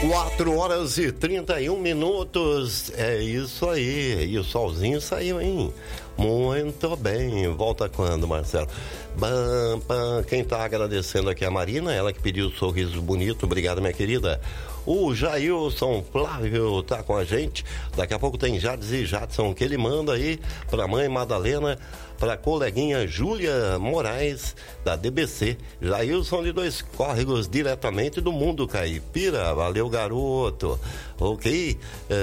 4h31. É isso aí. E o solzinho saiu, hein? Muito bem. Volta quando, Marcelo? Quem tá agradecendo aqui é a Marina, ela que pediu o sorriso bonito. Obrigado, minha querida. O Jailson Flávio tá com a gente. Daqui a pouco tem Jades e Jadson, que ele manda aí pra mãe Madalena, pra coleguinha Júlia Moraes, da DBC. Jailson de Dois Córregos, diretamente do Mundo Caipira. Valeu, garoto. Ok.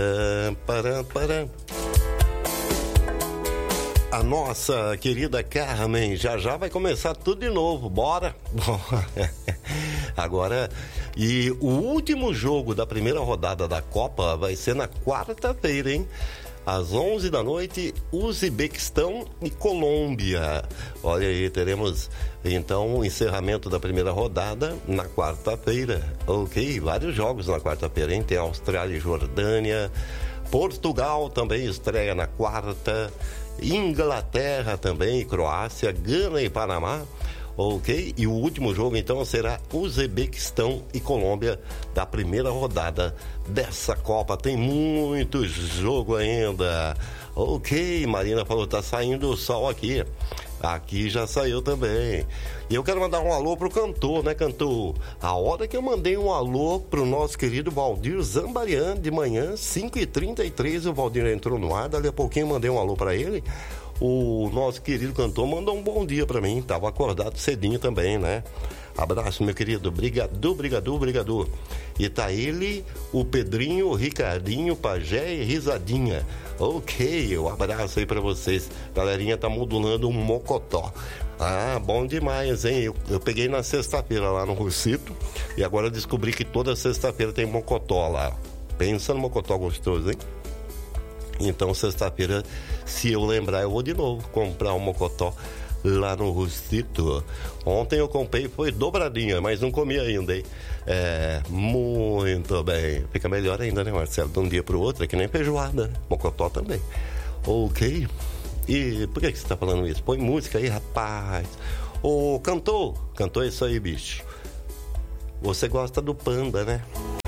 A nossa querida Carmen já vai começar tudo de novo. Bora? Agora, e o último jogo da primeira rodada da Copa vai ser na quarta-feira, hein? Às 11 da noite, Uzbequistão e Colômbia. Olha aí, teremos então o encerramento da primeira rodada na quarta-feira. Ok, vários jogos na quarta-feira, hein? Tem Austrália e Jordânia. Portugal também estreia na quarta. Inglaterra também, Croácia, Gana e Panamá. Ok? E o último jogo então será Uzbequistão e Colômbia da primeira rodada dessa Copa. Tem muito jogo ainda. Ok, Marina falou, tá saindo o sol aqui. Aqui já saiu também. E eu quero mandar um alô pro cantor, né, cantor? A hora que eu mandei um alô pro nosso querido Valdir Zambarian, de manhã, 5h33, o Valdir entrou no ar, dali a pouquinho eu mandei um alô pra ele. O nosso querido cantor mandou um bom dia pra mim, tava acordado cedinho também, né? Abraço, meu querido, obrigado. E tá ele, o Pedrinho, o Ricardinho, Pajé e Risadinha. Ok, um abraço aí pra vocês. Galerinha tá modulando um mocotó. Ah, bom demais, hein? Eu peguei na sexta-feira lá no Rocito e agora descobri que toda sexta-feira tem mocotó lá. Pensa no mocotó gostoso, hein? Então, sexta-feira, se eu lembrar, eu vou de novo comprar um mocotó lá no Rocito. Ontem eu comprei, foi dobradinha, mas não comi ainda, hein? Muito bem. Fica melhor ainda, né, Marcelo? De um dia pro outro, é que nem feijoada, né? Mocotó também. Ok. E por que você tá falando isso? Põe música aí, rapaz. Ô, cantou isso aí, bicho. Você gosta do Panda, né?